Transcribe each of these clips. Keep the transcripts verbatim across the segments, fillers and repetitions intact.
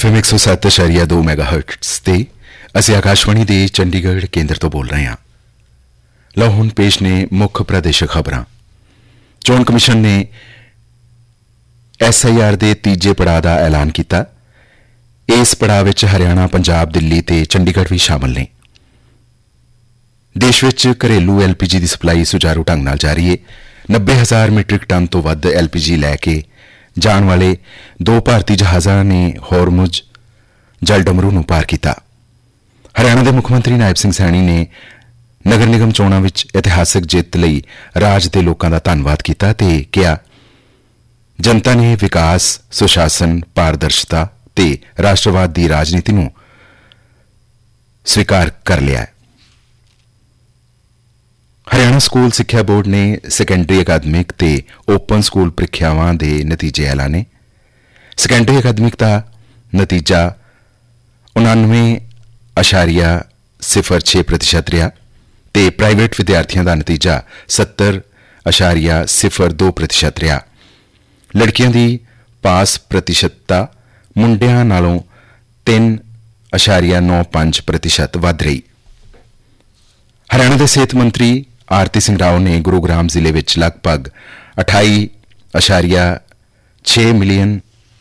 F M ਇੱਕ ਸੌ ਸੱਤ ਇਸ਼ਾਰੀਆ ਦੋ ਮੈਗਾਹਰਟਜ਼ ਤੇ ਅਸੀਂ ਆਕਾਸ਼ਵਾਣੀ ਦੇ ਚੰਡੀਗੜ੍ਹ ਕੇਂਦਰ ਤੋਂ ਬੋਲ ਰਹੇ ਹਾਂ। ਲਓ ਹੁਣ ਪੇਸ਼ ਨੇ ਮੁੱਖ ਪ੍ਰਾਦੇਸ਼ਿਕ ਖਬਰਾਂ। ਚੋਣ ਕਮਿਸ਼ਨ ਨੇ ਐਸ ਆਈ ਆਰ ਦੇ ਤੀਜੇ ਪੜਾਅ ਦਾ ਐਲਾਨ ਕੀਤਾ। ਇਸ ਪੜਾਅ ਵਿੱਚ ਹਰਿਆਣਾ, ਪੰਜਾਬ, ਦਿੱਲੀ ਤੇ ਚੰਡੀਗੜ੍ਹ ਵੀ ਸ਼ਾਮਲ ਨੇ। ਦੇਸ਼ ਵਿੱਚ ਘਰੇਲੂ ਐਲ ਪੀ ਜੀ ਦੀ ਸਪਲਾਈ ਸੁਚਾਰੂ ਢੰਗ ਨਾਲ ਜਾਰੀ ਹੈ। ਨੱਬੇ ਹਜ਼ਾਰ ਮੀਟ੍ਰਿਕ ਟਨ ਤੋਂ ਵੱਧ ਐਲ ਪੀ ਜੀ ਲੈ ਕੇ ਜਾਣ ਵਾਲੇ ਦੋ ਭਾਰਤੀ ਜਹਾਜ਼ਾਂ ਨੇ ਹੋਰਮੁਜ਼ ਜਲ ਡਮਰੂ ਨੂੰ ਪਾਰ ਕੀਤਾ। ਹਰਿਆਣਾ ਦੇ ਮੁੱਖ ਮੰਤਰੀ ਨਾਇਬ ਸਿੰਘ ਸੈਣੀ ਨੇ ਨਗਰ ਨਿਗਮ ਚੋਣਾਂ ਵਿੱਚ ਇਤਿਹਾਸਕ ਜਿੱਤ ਲਈ ਰਾਜ ਦੇ ਲੋਕਾਂ ਦਾ ਧੰਨਵਾਦ ਕੀਤਾ ਤੇ ਕਿਹਾ, ਜਨਤਾ ਨੇ ਵਿਕਾਸ, ਸੁਸ਼ਾਸਨ, ਪਾਰਦਰਸ਼ਤਾ ਤੇ ਰਾਸ਼ਟਰਵਾਦ ਦੀ ਰਾਜਨੀਤੀ ਨੂੰ ਸਵੀਕਾਰ ਕਰ ਲਿਆ ਹੈ। ਹਰਿਆਣਾ ਸਕੂਲ ਸਿੱਖਿਆ ਬੋਰਡ ਨੇ ਸੈਕੰਡਰੀ ਅਕਾਦਮਿਕ ਤੇ ਓਪਨ ਸਕੂਲ ਪ੍ਰੀਖਿਆਵਾਂ ਦੇ ਨਤੀਜੇ ਐਲਾਨੇ। ਸੈਕੰਡਰੀ ਅਕਾਦਮਿਕ ਦਾ ਨਤੀਜਾ ਉਨਾਨਵੇਂ ਅਸ਼ਾਰੀਆ ਸਿਫਰ ਛੇ ਪ੍ਰਤੀਸ਼ਤ ਰਿਹਾ ਤੇ ਪ੍ਰਾਈਵੇਟ ਵਿਦਿਆਰਥੀਆਂ ਦਾ ਨਤੀਜਾ ਸੱਤਰ ਅਸ਼ਾਰੀਆ ਸਿਫਰ ਦੋ ਪ੍ਰਤੀਸ਼ਤ ਰਿਹਾ। ਲੜਕੀਆਂ ਦੀ ਪਾਸ ਪ੍ਰਤੀਸ਼ਤਤਾ ਮੁੰਡਿਆਂ ਨਾਲੋਂ ਤਿੰਨ ਅਸ਼ਾਰੀਆ ਨੌ ਪੰਜ ਪ੍ਰਤੀਸ਼ਤ ਵੱਧ ਰਹੀ। ਹਰਿਆਣਾ ਦੇ ਸਿਹਤ ਮੰਤਰੀ ਆਰਤੀ ਸਿੰਘ ਰਾਓ ਨੇ ਗੁਰੂਗ੍ਰਾਮ ਜ਼ਿਲ੍ਹੇ ਵਿੱਚ ਲਗਭਗ ਅਠਾਈ ਅਸ਼ਾਰੀਆ ਛੇ ਮਿਲੀਅਨ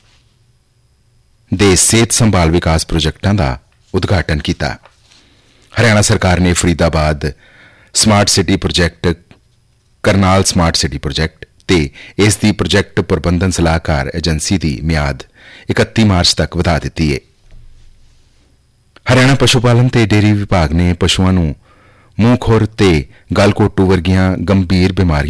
ਦੇ ਸਿਹਤ ਸੰਭਾਲ ਵਿਕਾਸ ਪ੍ਰੋਜੈਕਟਾਂ ਦਾ ਉਦਘਾਟਨ ਕੀਤਾ। ਹਰਿਆਣਾ ਸਰਕਾਰ ਨੇ Faridabad smart city project, Karnal smart city project ਤੇ ਇਸ ਦੀ ਪ੍ਰੋਜੈਕਟ ਪ੍ਰਬੰਧਨ ਸਲਾਹਕਾਰ ਏਜੰਸੀ ਦੀ ਮਿਆਦ ਇਕੱਤੀ ਮਾਰਚ ਤੱਕ ਵਧਾ ਦਿੱਤੀ ਹੈ। ਹਰਿਆਣਾ ਪਸ਼ੂ ਪਾਲਣ ਤੇ ਡੇਅਰੀ ਵਿਭਾਗ ਨੇ ਪਸ਼ੂਆਂ ਨੂੰ ਮੂੰਹ ਖੁਰ ਤੇ ਗਲਘੋਟੂ ਵਰਗੀਆਂ ਗੰਭੀਰ ਬਿਮਾਰੀਆਂ